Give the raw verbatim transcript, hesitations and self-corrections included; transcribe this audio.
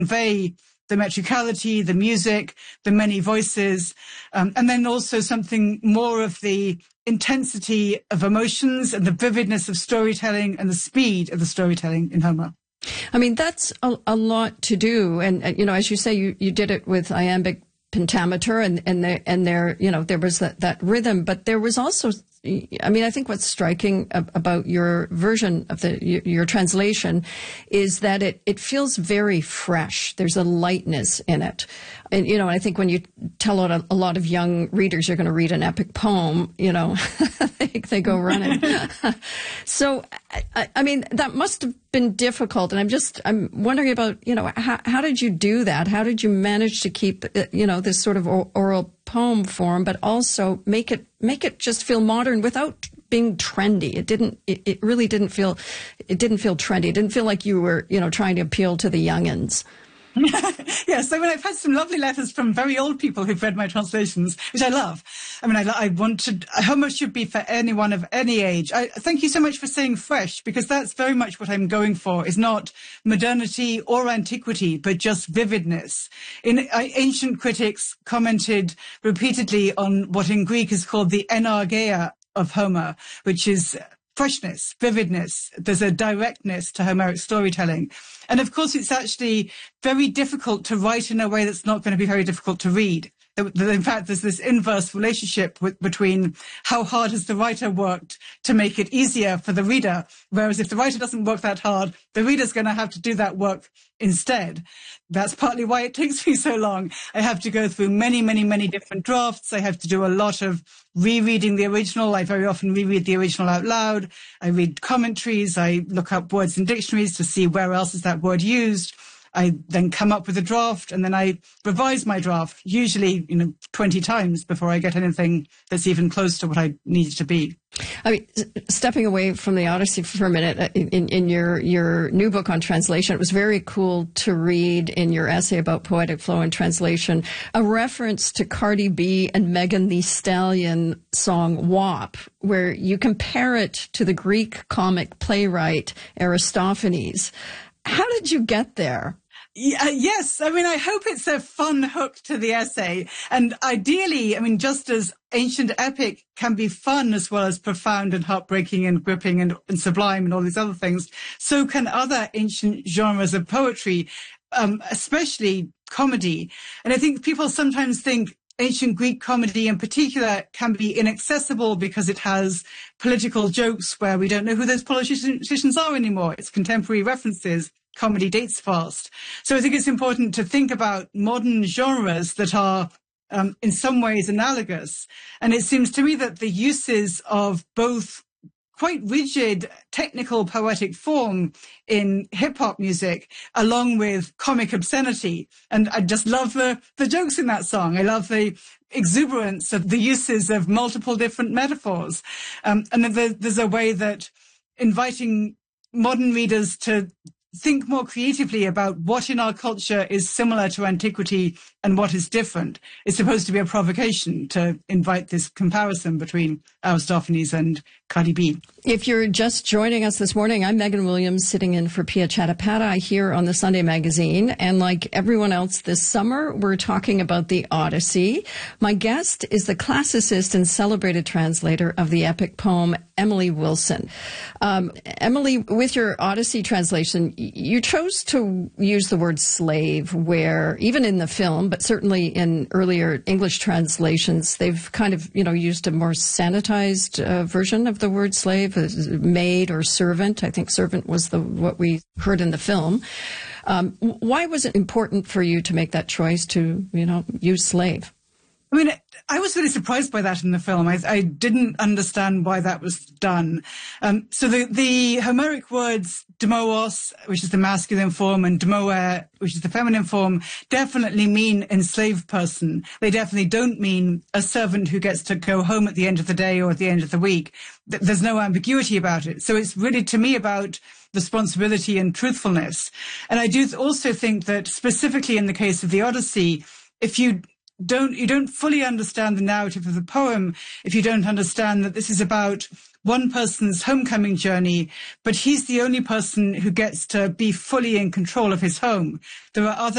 convey the metricality, the music, the many voices, um, and then also something more of the intensity of emotions and the vividness of storytelling and the speed of the storytelling in Homer. I mean, that's a, a lot to do. And, you know, as you say, you, you did it with iambic pentameter and, and there, and there, you know, there was that, that rhythm, but there was also, I mean, I think what's striking about your version of the, your, your translation is that it, it feels very fresh. There's a lightness in it. And, you know, I think when you tell a, a lot of young readers you're going to read an epic poem, you know, they, they go running. So, I, I mean, that must have been difficult. And I'm just, I'm wondering about, you know, how, how did you do that? How did you manage to keep, you know, this sort of oral poem form, but also make it, make it just feel modern without being trendy? It didn't, it, it really didn't feel, it didn't feel trendy. It didn't feel like you were, you know, trying to appeal to the youngins. Yes, I mean, I've had some lovely letters from very old people who've read my translations, which I love. I mean, I, I want to, Homer should be for anyone of any age. I thank you so much for saying fresh, because that's very much what I'm going for, is not modernity or antiquity, but just vividness. In, uh, ancient critics commented repeatedly on what in Greek is called the enargeia of Homer, which is freshness, vividness. There's a directness to Homeric storytelling. And of course, it's actually very difficult to write in a way that's not going to be very difficult to read. In fact, there's this inverse relationship with, between how hard has the writer worked to make it easier for the reader, whereas if the writer doesn't work that hard, the reader's going to have to do that work instead. That's partly why it takes me so long. I have to go through many, many, many different drafts. I have to do a lot of rereading the original. I very often reread the original out loud. I read commentaries. I look up words in dictionaries to see where else is that word used. I then come up with a draft, and then I revise my draft, usually, you know, twenty times before I get anything that's even close to what I need it to be. I mean, stepping away from the Odyssey for a minute, in, in your, your new book on translation, it was very cool to read in your essay about poetic flow and translation, a reference to Cardi B and Megan Thee Stallion song W A P, where you compare it to the Greek comic playwright Aristophanes. How did you get there? Yeah, yes. I mean, I hope it's a fun hook to the essay. And ideally, I mean, just as ancient epic can be fun as well as profound and heartbreaking and gripping and, and sublime and all these other things, so can other ancient genres of poetry, um, especially comedy. And I think people sometimes think ancient Greek comedy in particular can be inaccessible because it has political jokes where we don't know who those politicians are anymore. It's contemporary references. Comedy dates fast. So I think it's important to think about modern genres that are um, in some ways analogous. And it seems to me that the uses of both quite rigid technical poetic form in hip-hop music, along with comic obscenity. And I just love the, the jokes in that song. I love the exuberance of the uses of multiple different metaphors. Um, and then there's a way that inviting modern readers to think more creatively about what in our culture is similar to antiquity and what is different. It's supposed to be a provocation to invite this comparison between Aristophanes and Cardi B. If you're just joining us this morning, I'm Megan Williams, sitting in for Pia Chattopadhyay here on the Sunday Magazine. And like everyone else this summer, we're talking about the Odyssey. My guest is the classicist and celebrated translator of the epic poem, Emily Wilson. Um, Emily, with your Odyssey translation, you chose to use the word slave, where even in the film, but certainly in earlier English translations, they've kind of, you know, used a more sanitized uh, version of the word slave, maid or servant. I think servant was the what we heard in the film. Um, why was it important for you to make that choice to, you know, use slave? I mean, I was really surprised by that in the film. I, I didn't understand why that was done. Um, so the, the Homeric words demoos, which is the masculine form, and demoer, which is the feminine form, definitely mean enslaved person. They definitely don't mean a servant who gets to go home at the end of the day or at the end of the week. There's no ambiguity about it. So it's really, to me, about responsibility and truthfulness. And I do also think that specifically in the case of the Odyssey, if you don't, you don't fully understand the narrative of the poem if you don't understand that this is about one person's homecoming journey, but he's the only person who gets to be fully in control of his home. There are other